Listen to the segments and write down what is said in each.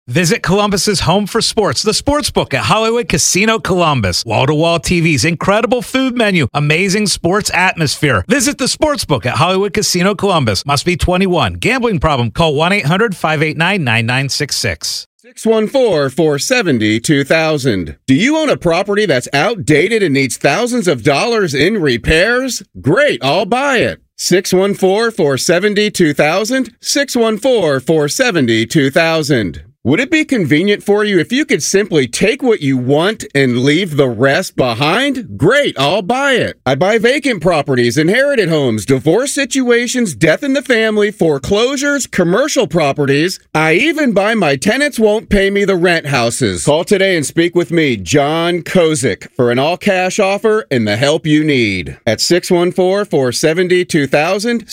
Visit Columbus's home for sports, the Sportsbook at Hollywood Casino Columbus. Wall-to-wall TVs, incredible food menu, amazing sports atmosphere. Visit the Sportsbook at Hollywood Casino Columbus. Must be 21. Gambling problem? Call 1-800-589-9966. 614-470-2000. Do you own a property that's outdated and needs thousands of dollars in repairs? Great, I'll buy it. 614-470-2000. 614-470-2000. Would it be convenient for you if you could simply take what you want and leave the rest behind? Great, I'll buy it. I buy vacant properties, inherited homes, divorce situations, death in the family, foreclosures, commercial properties. I even buy my tenants won't pay me the rent houses. Call today and speak with me, John Kozik, for an all-cash offer and the help you need. At 614-470-2000,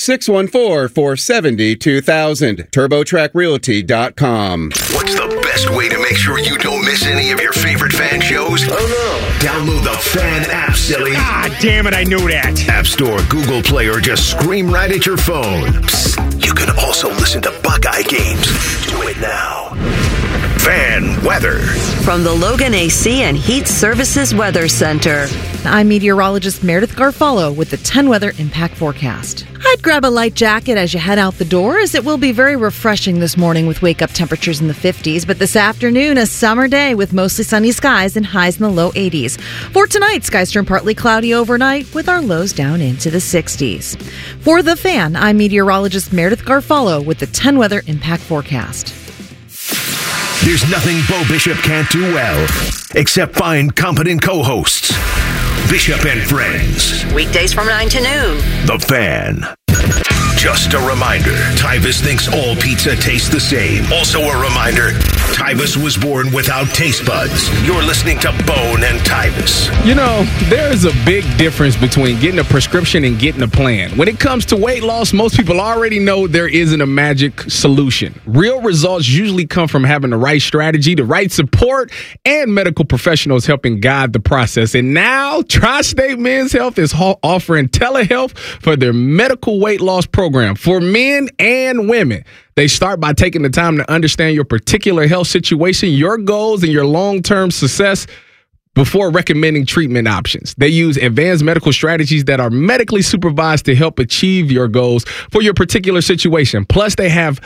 614-470-2000, TurboTrackRealty.com. What's the best way to make sure you don't miss any of your favorite fan shows? Oh no. Download the Fan app, silly. Ah, damn it, I knew that. App Store, Google Play, or just scream right at your phone. Psst, you can also listen to Buckeye games. Do it now. Fan weather. From the Logan AC and Heat Services Weather Center. I'm meteorologist Meredith Garfalo with the 10 weather impact forecast. I'd grab a light jacket as you head out the door, as it will be very refreshing this morning with wake-up temperatures in the 50s. But this afternoon, a summer day with mostly sunny skies and highs in the low 80s. For tonight, skies turn partly cloudy overnight with our lows down into the 60s. For The Fan, I'm meteorologist Meredith Garfalo with the 10 weather impact forecast. There's nothing Bo Bishop can't do well, except find competent co-hosts. Bishop and Friends. Weekdays from 9 to noon. The Fan. Just a reminder, Tyvis thinks all pizza tastes the same. Also a reminder, Tyvis was born without taste buds. You're listening to Bone and Tyvis. You know, there is a big difference between getting a prescription and getting a plan. When it comes to weight loss, most people already know there isn't a magic solution. Real results usually come from having the right strategy, the right support, and medical professionals helping guide the process. And now, Tri-State Men's Health is offering telehealth for their medical weight loss program for men and women. They start by taking the time to understand your particular health situation, your goals, and your long-term success before recommending treatment options. They use advanced medical strategies that are medically supervised to help achieve your goals for your particular situation. Plus, they have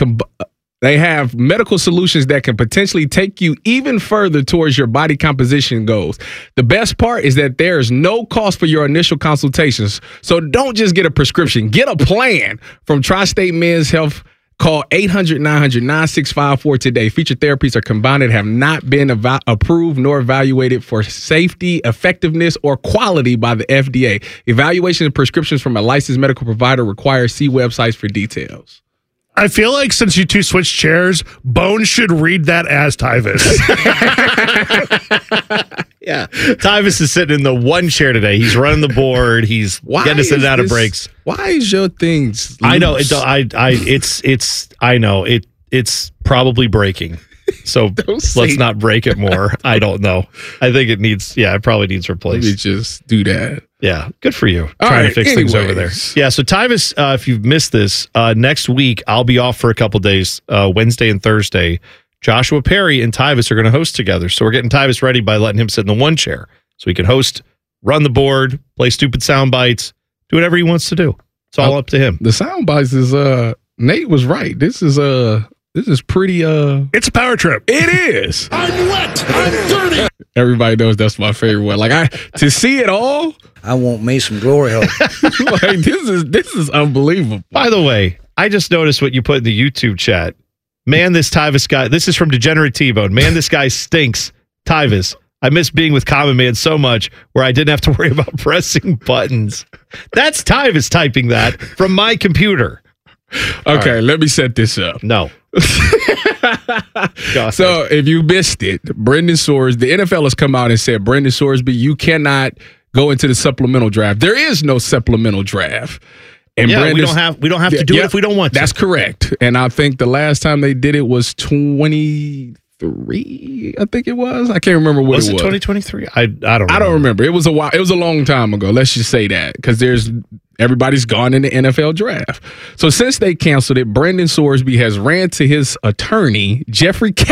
medical solutions that can potentially take you even further towards your body composition goals. The best part is that there is no cost for your initial consultations. So don't just get a prescription. Get a plan from Tri-State Men's Health. Call 800-900-9654 today. Featured therapies are combined and have not been approved nor evaluated for safety, effectiveness, or quality by the FDA. Evaluation and prescriptions from a licensed medical provider require see websites for details. I feel like since you two switched chairs, Bone should read that as Tyvis. Yeah. Tyvis is sitting in the one chair today. He's running the board. He's getting us in and out of breaks. Why is your things loose? I know. I know. It's probably breaking. So let's not break it more. I don't know. I think it probably needs replaced. Let me just do that. Yeah, good for you. All Trying right, to fix things over there. Yeah, so Tyvis, if you've missed this, next week I'll be off for a couple days, Wednesday and Thursday. Joshua Perry and Tyvis are going to host together. So we're getting Tyvis ready by letting him sit in the one chair so he can host, run the board, play stupid sound bites, do whatever he wants to do. It's all up to him. The sound bites is, Nate was right. This is pretty, it's a power trip. It is. I'm wet. I'm dirty. Everybody knows that's my favorite one. Like to see it all. I want me some glory hole. Like this is unbelievable. By the way, I just noticed what you put in the YouTube chat. Man, this Tyvis guy, this is from Degenerate T-Bone. Man, this guy stinks. Tyvis, I miss being with Common Man so much where I didn't have to worry about pressing buttons. That's Tyvis typing that from my computer. Okay, right. Let me set this up. No. So if you missed it, Brendan Sorsby, the NFL has come out and said, Brendan Sorsby, you cannot go into the supplemental draft. There is no supplemental draft. And yeah, we don't have to do it if we don't want to. That's correct. And I think the last time they did it was 23, I think it was. I can't remember what it was. 2023? I don't remember. It was a while. It was a long time ago. Let's just say that, because everybody's gone in the NFL draft. So since they canceled it, Brendan Sorsby has ran to his attorney, Jeffrey